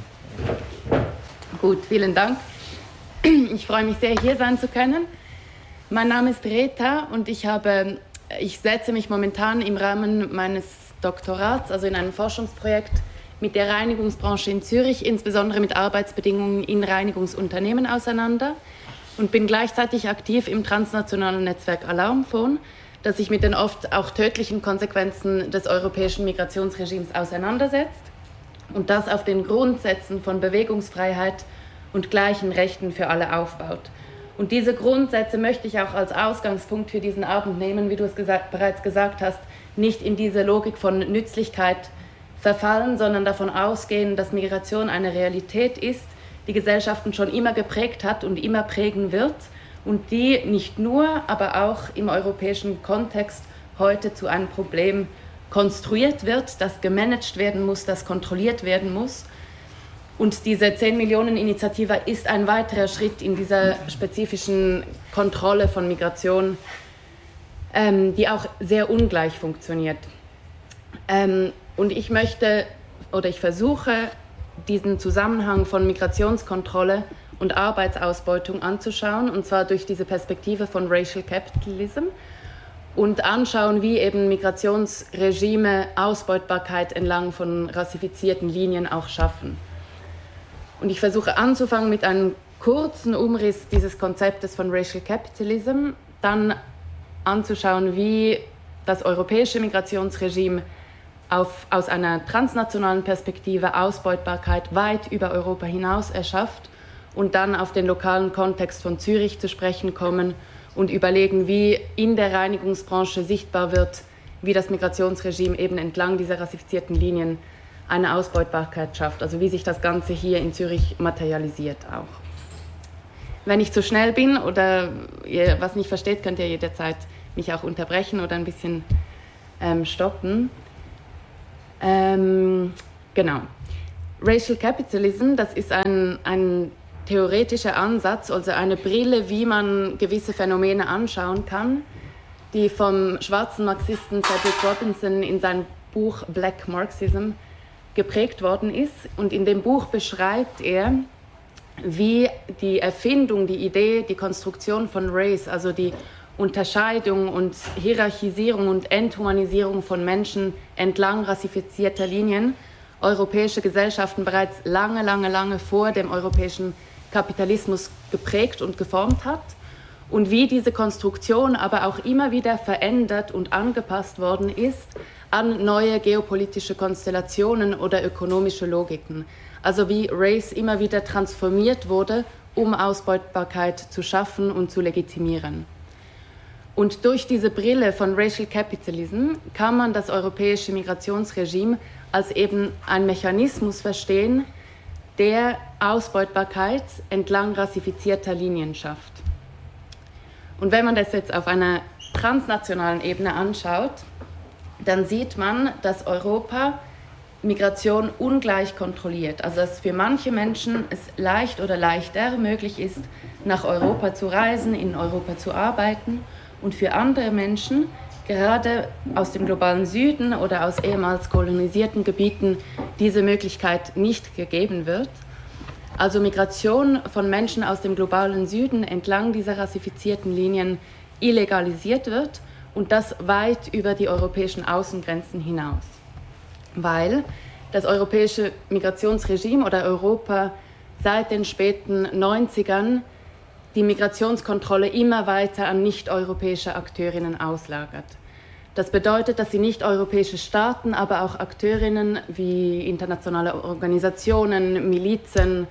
S8: Gut, vielen Dank. Ich freue mich sehr, hier sein zu können. Mein Name ist Rita und ich, habe, ich setze mich momentan im Rahmen meines Doktorats, also in einem Forschungsprojekt mit der Reinigungsbranche in Zürich, insbesondere mit Arbeitsbedingungen in Reinigungsunternehmen auseinander, und bin gleichzeitig aktiv im transnationalen Netzwerk Alarmphone, das sich mit den oft auch tödlichen Konsequenzen des europäischen Migrationsregimes auseinandersetzt und das auf den Grundsätzen von Bewegungsfreiheit und gleichen Rechten für alle aufbaut. Und diese Grundsätze möchte ich auch als Ausgangspunkt für diesen Abend nehmen, wie du es gesagt, bereits gesagt hast, nicht in diese Logik von Nützlichkeit verfallen, sondern davon ausgehen, dass Migration eine Realität ist, die Gesellschaften schon immer geprägt hat und immer prägen wird und die nicht nur, aber auch im europäischen Kontext heute zu einem Problem konstruiert wird, das gemanagt werden muss, das kontrolliert werden muss. Und diese zehn Millionen Initiative ist ein weiterer Schritt in dieser spezifischen Kontrolle von Migration, ähm, die auch sehr ungleich funktioniert. Ähm, und ich möchte oder ich versuche, diesen Zusammenhang von Migrationskontrolle und Arbeitsausbeutung anzuschauen, und zwar durch diese Perspektive von Racial Capitalism, und anschauen, wie eben Migrationsregime Ausbeutbarkeit entlang von rassifizierten Linien auch schaffen. Und ich versuche anzufangen mit einem kurzen Umriss dieses Konzeptes von Racial Capitalism, dann anzuschauen, wie das europäische Migrationsregime auf, aus einer transnationalen Perspektive Ausbeutbarkeit weit über Europa hinaus erschafft und dann auf den lokalen Kontext von Zürich zu sprechen kommen und überlegen, wie in der Reinigungsbranche sichtbar wird, wie das Migrationsregime eben entlang dieser rassifizierten Linien eine Ausbeutbarkeit schafft, also wie sich das Ganze hier in Zürich materialisiert auch. Wenn ich zu schnell bin oder ihr was nicht versteht, könnt ihr jederzeit mich auch unterbrechen oder ein bisschen ähm, stoppen. Ähm, genau. Racial Capitalism, das ist ein, ein theoretischer Ansatz, also eine Brille, wie man gewisse Phänomene anschauen kann, die vom schwarzen Marxisten Cedric Robinson in seinem Buch Black Marxism geprägt worden ist. Und in dem Buch beschreibt er, wie die Erfindung, die Idee, die Konstruktion von Race, also die Unterscheidung und Hierarchisierung und Enthumanisierung von Menschen entlang rassifizierter Linien europäische Gesellschaften bereits lange, lange, lange vor dem europäischen Kapitalismus geprägt und geformt hat und wie diese Konstruktion aber auch immer wieder verändert und angepasst worden ist an neue geopolitische Konstellationen oder ökonomische Logiken. Also wie Race immer wieder transformiert wurde, um Ausbeutbarkeit zu schaffen und zu legitimieren. Und durch diese Brille von Racial Capitalism kann man das europäische Migrationsregime als eben ein Mechanismus verstehen, der Ausbeutbarkeit entlang rassifizierter Linien schafft. Und wenn man das jetzt auf einer transnationalen Ebene anschaut, dann sieht man, dass Europa Migration ungleich kontrolliert. Also dass für manche Menschen es leicht oder leichter möglich ist, nach Europa zu reisen, in Europa zu arbeiten, und für andere Menschen, gerade aus dem globalen Süden oder aus ehemals kolonisierten Gebieten, diese Möglichkeit nicht gegeben wird. Also Migration von Menschen aus dem globalen Süden entlang dieser rassifizierten Linien illegalisiert wird und das weit über die europäischen Außengrenzen hinaus. Weil das europäische Migrationsregime oder Europa seit den späten neunzigern die Migrationskontrolle immer weiter an nicht-europäische Akteurinnen auslagert. Das bedeutet, dass sie nicht-europäische Staaten, aber auch Akteurinnen wie internationale Organisationen, Milizen,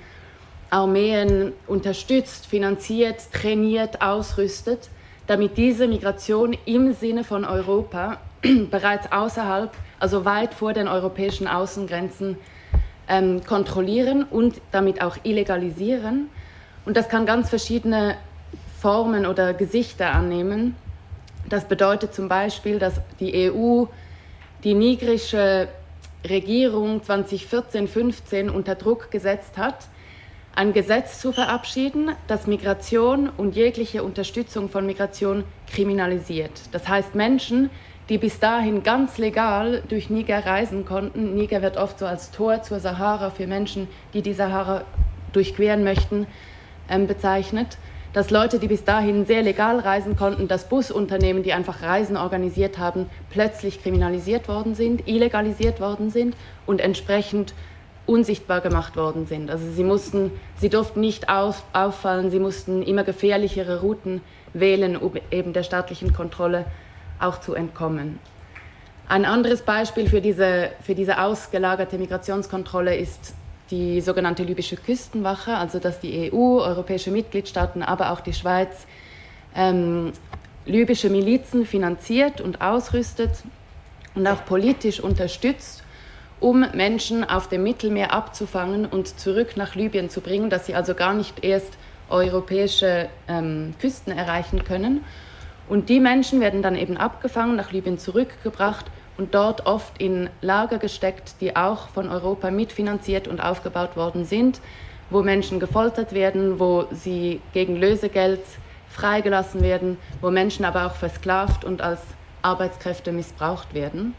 S8: Armeen unterstützt, finanziert, trainiert, ausrüstet, damit diese Migration im Sinne von Europa bereits außerhalb, also weit vor den europäischen Außengrenzen ähm, kontrollieren und damit auch illegalisieren. Und das kann ganz verschiedene Formen oder Gesichter annehmen. Das bedeutet zum Beispiel, dass die E U die nigrische Regierung zweitausendvierzehn fünfzehn unter Druck gesetzt hat, ein Gesetz zu verabschieden, das Migration und jegliche Unterstützung von Migration kriminalisiert. Das heißt, Menschen, die bis dahin ganz legal durch Niger reisen konnten, Niger wird oft so als Tor zur Sahara für Menschen, die die Sahara durchqueren möchten, ähm, bezeichnet, dass Leute, die bis dahin sehr legal reisen konnten, dass Busunternehmen, die einfach Reisen organisiert haben, plötzlich kriminalisiert worden sind, illegalisiert worden sind und entsprechend unsichtbar gemacht worden sind. Also sie mussten, sie durften nicht auf, auffallen, sie mussten immer gefährlichere Routen wählen, um eben der staatlichen Kontrolle auch zu entkommen. Ein anderes Beispiel für diese, für diese ausgelagerte Migrationskontrolle ist die sogenannte libysche Küstenwache, also dass die E U, europäische Mitgliedstaaten, aber auch die Schweiz ähm, libysche Milizen finanziert und ausrüstet und auch politisch unterstützt, um Menschen auf dem Mittelmeer abzufangen und zurück nach Libyen zu bringen, dass sie also gar nicht erst europäische ähm, Küsten erreichen können. Und die Menschen werden dann eben abgefangen, nach Libyen zurückgebracht und dort oft in Lager gesteckt, die auch von Europa mitfinanziert und aufgebaut worden sind, wo Menschen gefoltert werden, wo sie gegen Lösegeld freigelassen werden, wo Menschen aber auch versklavt und als Arbeitskräfte missbraucht werden.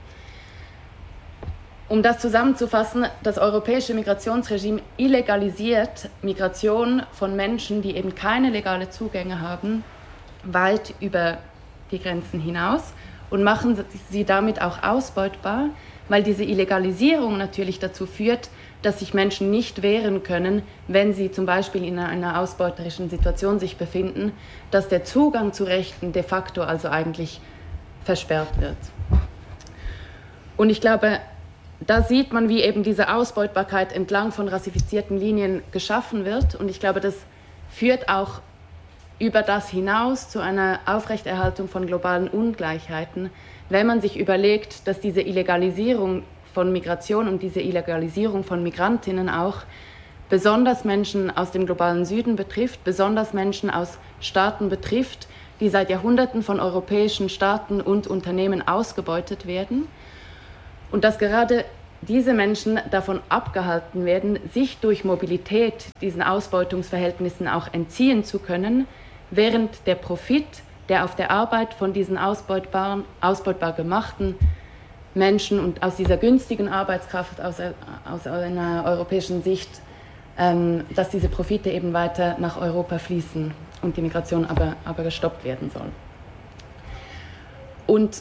S8: Um das zusammenzufassen, das europäische Migrationsregime illegalisiert Migration von Menschen, die eben keine legale Zugänge haben, weit über die Grenzen hinaus und machen sie damit auch ausbeutbar, weil diese Illegalisierung natürlich dazu führt, dass sich Menschen nicht wehren können, wenn sie zum Beispiel in einer ausbeuterischen Situation sich befinden, dass der Zugang zu Rechten de facto also eigentlich versperrt wird. Und ich glaube, da sieht man, wie eben diese Ausbeutbarkeit entlang von rassifizierten Linien geschaffen wird. Und ich glaube, das führt auch über das hinaus zu einer Aufrechterhaltung von globalen Ungleichheiten, wenn man sich überlegt, dass diese Illegalisierung von Migration und diese Illegalisierung von Migrantinnen auch besonders Menschen aus dem globalen Süden betrifft, besonders Menschen aus Staaten betrifft, die seit Jahrhunderten von europäischen Staaten und Unternehmen ausgebeutet werden. Und dass gerade diese Menschen davon abgehalten werden, sich durch Mobilität diesen Ausbeutungsverhältnissen auch entziehen zu können, während der Profit, der auf der Arbeit von diesen ausbeutbaren, ausbeutbar gemachten Menschen und aus dieser günstigen Arbeitskraft aus, aus einer europäischen Sicht, ähm, dass diese Profite eben weiter nach Europa fließen und die Migration aber, aber gestoppt werden soll. Und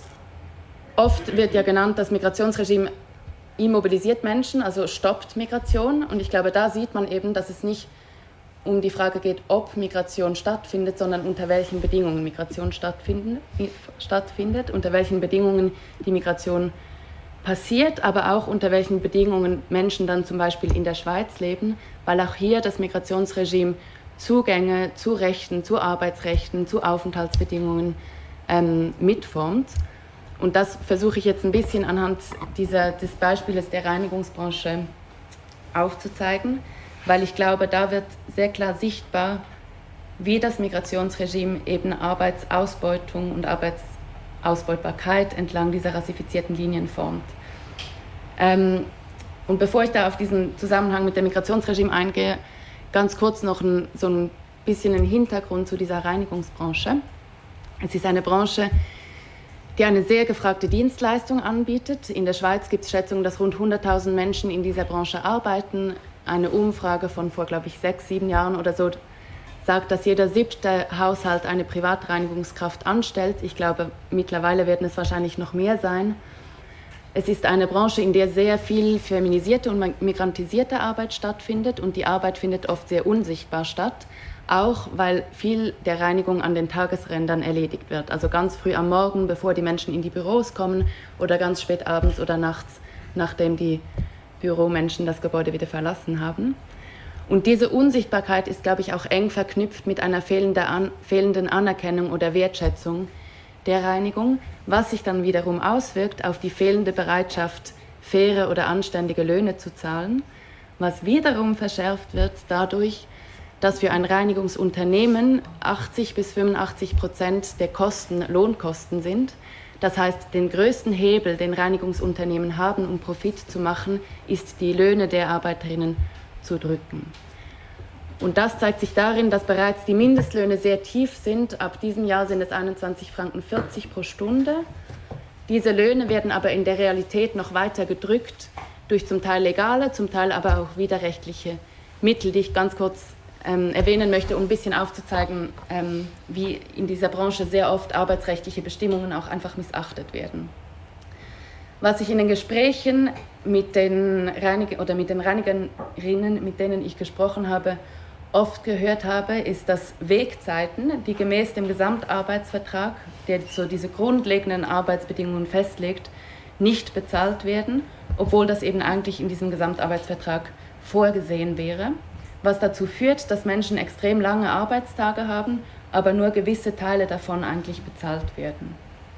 S8: oft wird ja genannt, das Migrationsregime immobilisiert Menschen, also stoppt Migration. Und ich glaube, da sieht man eben, dass es nicht um die Frage geht, ob Migration stattfindet, sondern unter welchen Bedingungen Migration stattfindet, stattfindet, unter welchen Bedingungen die Migration passiert, aber auch unter welchen Bedingungen Menschen dann zum Beispiel in der Schweiz leben, weil auch hier das Migrationsregime Zugänge zu Rechten, zu Arbeitsrechten, zu Aufenthaltsbedingungen ähm, mitformt. Und das versuche ich jetzt ein bisschen anhand dieser, des Beispiels der Reinigungsbranche aufzuzeigen, weil ich glaube, da wird sehr klar sichtbar, wie das Migrationsregime eben Arbeitsausbeutung und Arbeitsausbeutbarkeit entlang dieser rassifizierten Linien formt. Ähm, und bevor ich da auf diesen Zusammenhang mit dem Migrationsregime eingehe, ganz kurz noch ein, so ein bisschen einen Hintergrund zu dieser Reinigungsbranche. Es ist eine Branche, die eine sehr gefragte Dienstleistung anbietet. In der Schweiz gibt es Schätzungen, dass rund hunderttausend Menschen in dieser Branche arbeiten. Eine Umfrage von vor, glaube ich, sechs, sieben Jahren oder so sagt, dass jeder siebte Haushalt eine Privatreinigungskraft anstellt. Ich glaube, mittlerweile werden es wahrscheinlich noch mehr sein. Es ist eine Branche, in der sehr viel feminisierte und migrantisierte Arbeit stattfindet und die Arbeit findet oft sehr unsichtbar statt, auch weil viel der Reinigung an den Tagesrändern erledigt wird. Also ganz früh am Morgen, bevor die Menschen in die Büros kommen oder ganz spät abends oder nachts, nachdem die Büromenschen das Gebäude wieder verlassen haben. Und diese Unsichtbarkeit ist, glaube ich, auch eng verknüpft mit einer fehlenden Anerkennung oder Wertschätzung der Reinigung, was sich dann wiederum auswirkt auf die fehlende Bereitschaft, faire oder anständige Löhne zu zahlen, was wiederum verschärft wird dadurch, dass für ein Reinigungsunternehmen achtzig bis fünfundachtzig Prozent der Kosten Lohnkosten sind. Das heißt, den größten Hebel, den Reinigungsunternehmen haben, um Profit zu machen, ist die Löhne der Arbeiterinnen zu drücken. Und das zeigt sich darin, dass bereits die Mindestlöhne sehr tief sind. Ab diesem Jahr sind es einundzwanzig Franken vierzig pro Stunde. Diese Löhne werden aber in der Realität noch weiter gedrückt durch zum Teil legale, zum Teil aber auch widerrechtliche Mittel, die ich ganz kurz ähm, erwähnen möchte, um ein bisschen aufzuzeigen, ähm, wie in dieser Branche sehr oft arbeitsrechtliche Bestimmungen auch einfach missachtet werden. Was ich in den Gesprächen mit den, Reinig- oder mit den Reinigerinnen, mit denen ich gesprochen habe, oft gehört habe, ist, dass Wegzeiten, die gemäß dem Gesamtarbeitsvertrag, der so diese grundlegenden Arbeitsbedingungen festlegt, nicht bezahlt werden, obwohl das eben eigentlich in diesem Gesamtarbeitsvertrag vorgesehen wäre, was dazu führt, dass Menschen extrem lange Arbeitstage haben, aber nur gewisse Teile davon eigentlich bezahlt werden.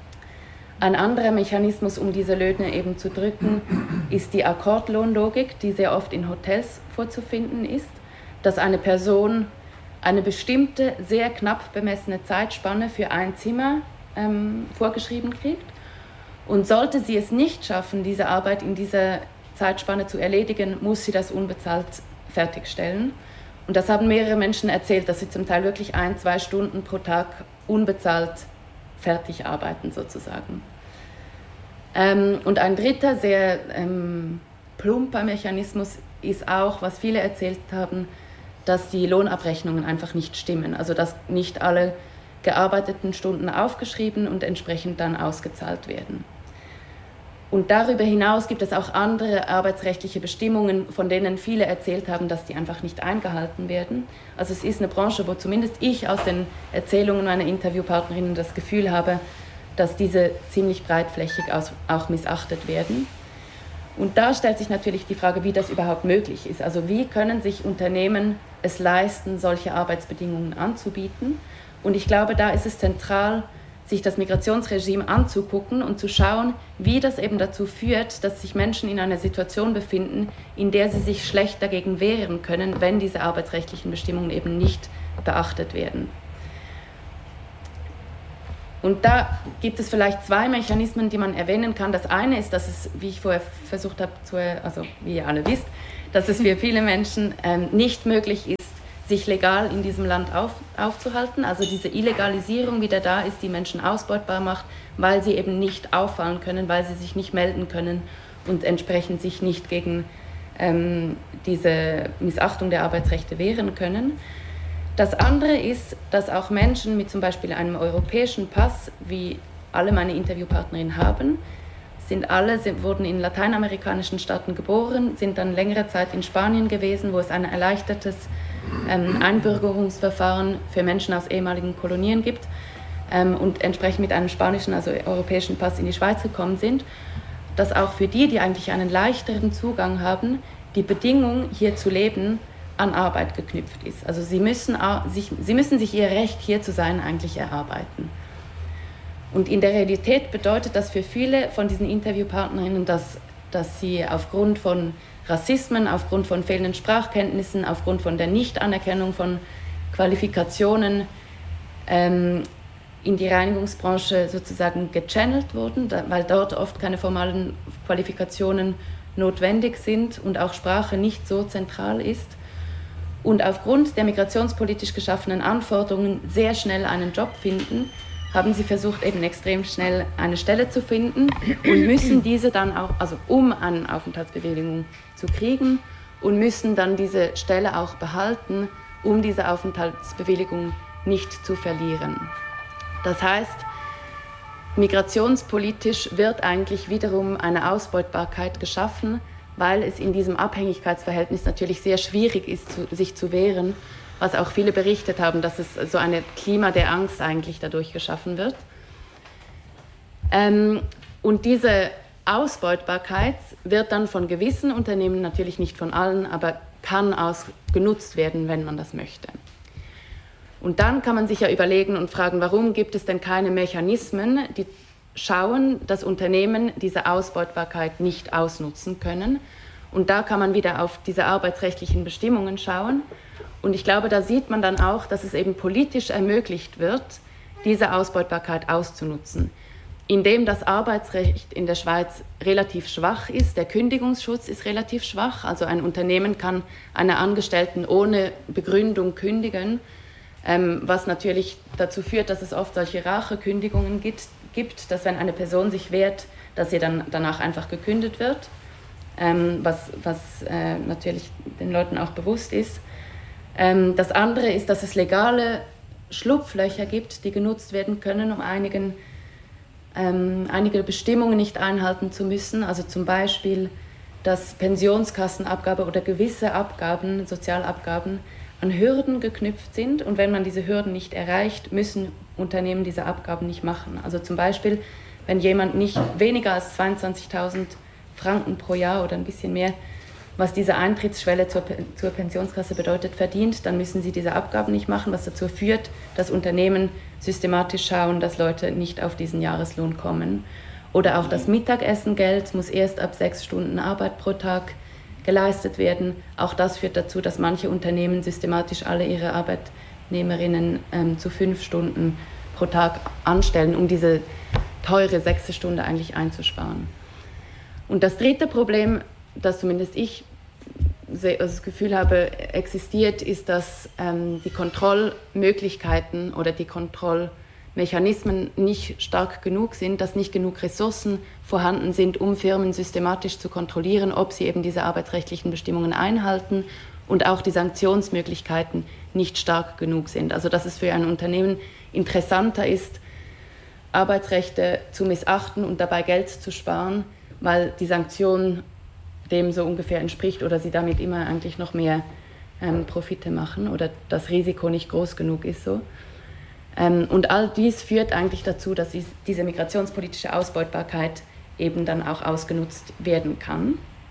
S8: Ein anderer Mechanismus, um diese Löhne eben zu drücken, ist die Akkordlohnlogik, die sehr oft in Hotels vorzufinden ist, dass eine Person eine bestimmte, sehr knapp bemessene Zeitspanne für ein Zimmer ähm, vorgeschrieben kriegt. Und sollte sie es nicht schaffen, diese Arbeit in dieser Zeitspanne zu erledigen, muss sie das unbezahlt fertigstellen. Und das haben mehrere Menschen erzählt, dass sie zum Teil wirklich ein, zwei Stunden pro Tag unbezahlt fertig arbeiten sozusagen. Ähm, und ein dritter, sehr ähm, plumper Mechanismus ist auch, was viele erzählt haben, dass die Lohnabrechnungen einfach nicht stimmen. Also dass nicht alle gearbeiteten Stunden aufgeschrieben und entsprechend dann ausgezahlt werden. Und darüber hinaus gibt es auch andere arbeitsrechtliche Bestimmungen, von denen viele erzählt haben, dass die einfach nicht eingehalten werden. Also es ist eine Branche, wo zumindest ich aus den Erzählungen meiner Interviewpartnerinnen das Gefühl habe, dass diese ziemlich breitflächig auch missachtet werden. Und da stellt sich natürlich die Frage, wie das überhaupt möglich ist. Also wie können sich Unternehmen es leisten, solche Arbeitsbedingungen anzubieten? Und ich glaube, da ist es zentral, sich das Migrationsregime anzugucken und zu schauen, wie das eben dazu führt, dass sich Menschen in einer Situation befinden, in der sie sich schlecht dagegen wehren können, wenn diese arbeitsrechtlichen Bestimmungen eben nicht beachtet werden. Und da gibt es vielleicht zwei Mechanismen, die man erwähnen kann. Das eine ist, dass es, wie ich vorher versucht habe, zu, also wie ihr alle wisst, dass es für viele Menschen ähm, nicht möglich ist, sich legal in diesem Land auf, aufzuhalten. Also diese Illegalisierung wieder da ist, die Menschen ausbeutbar macht, weil sie eben nicht auffallen können, weil sie sich nicht melden können und entsprechend sich nicht gegen ähm, diese Missachtung der Arbeitsrechte wehren können. Das andere ist, dass auch Menschen mit zum Beispiel einem europäischen Pass, wie alle meine Interviewpartnerinnen haben, sind alle, sind, wurden in lateinamerikanischen Staaten geboren, sind dann längere Zeit in Spanien gewesen, wo es ein erleichtertes ähm, Einbürgerungsverfahren für Menschen aus ehemaligen Kolonien gibt ähm, und entsprechend mit einem spanischen, also europäischen Pass in die Schweiz gekommen sind, dass auch für die, die eigentlich einen leichteren Zugang haben, die Bedingung, hier zu leben, an Arbeit geknüpft ist. Also sie müssen, sich, sie müssen sich ihr Recht, hier zu sein, eigentlich erarbeiten. Und in der Realität bedeutet das für viele von diesen Interviewpartnerinnen, dass, dass sie aufgrund von Rassismen, aufgrund von fehlenden Sprachkenntnissen, aufgrund von der Nichtanerkennung von Qualifikationen ähm, in die Reinigungsbranche sozusagen gechannelt wurden, da, weil dort oft keine formalen Qualifikationen notwendig sind und auch Sprache nicht so zentral ist. Und aufgrund der migrationspolitisch geschaffenen Anforderungen sehr schnell einen Job finden, haben sie versucht, eben extrem schnell eine Stelle zu finden und müssen diese dann auch, also um eine Aufenthaltsbewilligung zu kriegen, und müssen dann diese Stelle auch behalten, um diese Aufenthaltsbewilligung nicht zu verlieren. Das heißt, migrationspolitisch wird eigentlich wiederum eine Ausbeutbarkeit geschaffen, weil es in diesem Abhängigkeitsverhältnis natürlich sehr schwierig ist, zu, sich zu wehren, was auch viele berichtet haben, dass es so ein Klima der Angst eigentlich dadurch geschaffen wird. Ähm, und diese Ausbeutbarkeit wird dann von gewissen Unternehmen, natürlich nicht von allen, aber kann ausgenutzt werden, wenn man das möchte. Und dann kann man sich ja überlegen und fragen, warum gibt es denn keine Mechanismen, die schauen, dass Unternehmen diese Ausbeutbarkeit nicht ausnutzen können. Und da kann man wieder auf diese arbeitsrechtlichen Bestimmungen schauen. Und ich glaube, da sieht man dann auch, dass es eben politisch ermöglicht wird, diese Ausbeutbarkeit auszunutzen. Indem das Arbeitsrecht in der Schweiz relativ schwach ist, der Kündigungsschutz ist relativ schwach, also ein Unternehmen kann einer Angestellten ohne Begründung kündigen, ähm, was natürlich dazu führt, dass es oft solche Rachekündigungen gibt, gibt, dass wenn eine Person sich wehrt, dass sie dann danach einfach gekündigt wird, ähm, was, was äh, natürlich den Leuten auch bewusst ist. Ähm, das andere ist, dass es legale Schlupflöcher gibt, die genutzt werden können, um einigen, ähm, einige Bestimmungen nicht einhalten zu müssen. Also zum Beispiel, dass Pensionskassenabgabe oder gewisse Abgaben, Sozialabgaben, an Hürden geknüpft sind, und wenn man diese Hürden nicht erreicht, müssen Unternehmen diese Abgaben nicht machen. Also zum Beispiel, wenn jemand nicht weniger als zweiundzwanzigtausend Franken pro Jahr oder ein bisschen mehr, was diese Eintrittsschwelle zur, zur Pensionskasse bedeutet, verdient, dann müssen sie diese Abgaben nicht machen, was dazu führt, dass Unternehmen systematisch schauen, dass Leute nicht auf diesen Jahreslohn kommen. Oder auch das Mittagessengeld muss erst ab sechs Stunden Arbeit pro Tag geleistet werden. Auch das führt dazu, dass manche Unternehmen systematisch alle ihre Arbeitnehmerinnen ähm, zu fünf Stunden pro Tag anstellen, um diese teure sechste Stunde eigentlich einzusparen. Und das dritte Problem, das zumindest ich das Gefühl habe, existiert, ist, dass ähm, die Kontrollmöglichkeiten oder die Kontrollmechanismen nicht stark genug sind, dass nicht genug Ressourcen vorhanden sind, um Firmen systematisch zu kontrollieren, ob sie eben diese arbeitsrechtlichen Bestimmungen einhalten, und auch die Sanktionsmöglichkeiten nicht stark genug sind. Also dass es für ein Unternehmen interessanter ist, Arbeitsrechte zu missachten und dabei Geld zu sparen, weil die Sanktion dem so ungefähr entspricht oder sie damit immer eigentlich noch mehr ähm, Profite machen oder das Risiko nicht groß genug ist so. Ähm, und all dies führt eigentlich dazu, dass diese migrationspolitische Ausbeutbarkeit eben dann auch ausgenutzt werden kann.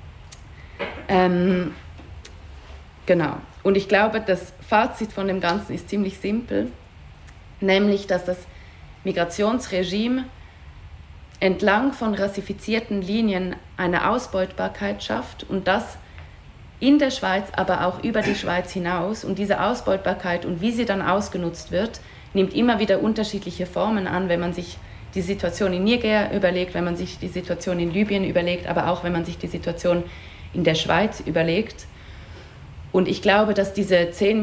S8: Ähm, genau. Und ich glaube, das Fazit von dem Ganzen ist ziemlich simpel, nämlich, dass das Migrationsregime entlang von rassifizierten Linien eine Ausbeutbarkeit schafft und das in der Schweiz, aber auch über die Schweiz hinaus. Und diese Ausbeutbarkeit und wie sie dann ausgenutzt wird, nimmt immer wieder unterschiedliche Formen an, wenn man sich die Situation in Niger überlegt, wenn man sich die Situation in Libyen überlegt, aber auch wenn man sich die Situation in der Schweiz überlegt. Und ich glaube, dass diese zehn